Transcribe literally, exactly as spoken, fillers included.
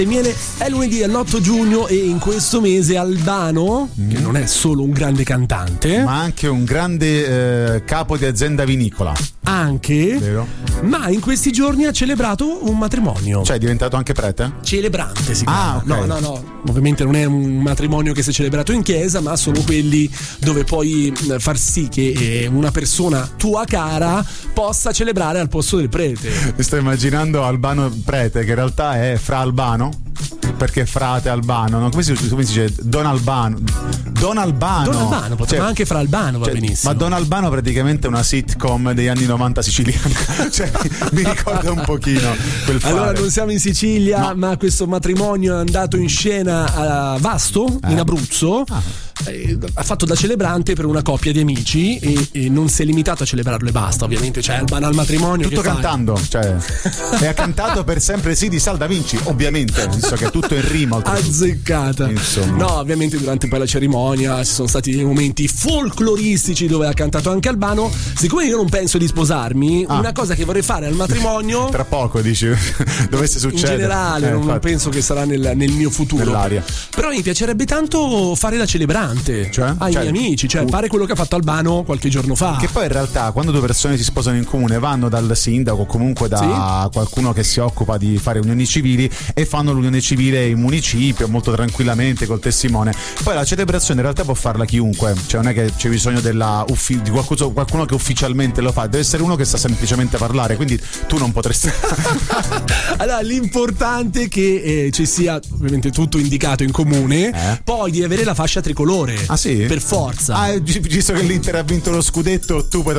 Miele è lunedì, è l'otto giugno e in questo mese Albano, mm. che non è solo un grande cantante, ma anche un grande eh, capo di azienda vinicola. Anche, vero? Ma in questi giorni ha celebrato un matrimonio. Cioè è diventato anche prete? Celebrante si chiama. Ah, ok. No, no, no. Ovviamente non è un matrimonio che si è celebrato in chiesa, ma sono quelli dove puoi far sì che una persona tua cara possa celebrare al posto del prete. Mi sto immaginando Albano prete, che in realtà è fra Albano, perché frate Albano, no? Come si, come si dice? Don Albano. Don Albano. Don Albano, potrebbe cioè, anche fra Albano, va cioè, benissimo. Ma Don Albano praticamente è una sitcom degli anni novanta siciliana. Cioè, mi ricorda un pochino quel fare. Allora non siamo in Sicilia, no. Ma questo matrimonio è andato in scena a Vasto, eh. in Abruzzo. Ah. Eh, ha fatto da celebrante per una coppia di amici e, e non si è limitato a celebrarlo e basta, ovviamente. C'è Albano al matrimonio. Tutto che cantando, cioè, e ha cantato per sempre sì di Sal Da Vinci, ovviamente, visto che è tutto in rima. Azzeccata. Insomma. No, ovviamente durante poi la cerimonia ci sono stati dei momenti folcloristici dove ha cantato anche Albano. Siccome io non penso di sposarmi, ah. una cosa che vorrei fare al matrimonio tra poco, dici, dovesse succedere. In generale, eh, non infatti. penso che sarà nel, nel mio futuro. Nell'aria. Però mi piacerebbe tanto fare la celebrante. Cioè? Ai cioè, miei amici, cioè uh. fare quello che ha fatto Albano qualche giorno fa. Che poi in realtà quando due persone si sposano in comune vanno dal sindaco o comunque da sì? qualcuno che si occupa di fare unioni civili e fanno l'unione civile in municipio molto tranquillamente col testimone. Poi la celebrazione in realtà può farla chiunque, cioè non è che c'è bisogno della uffi- di qualcuno, qualcuno che ufficialmente lo fa, deve essere uno che sa semplicemente parlare, quindi tu non potresti. Allora l'importante è che eh, ci sia ovviamente tutto indicato in comune, eh? Poi di avere la fascia tricolore. Ah sì? Per forza. Ah, visto che l'Inter ha vinto lo scudetto, tu puoi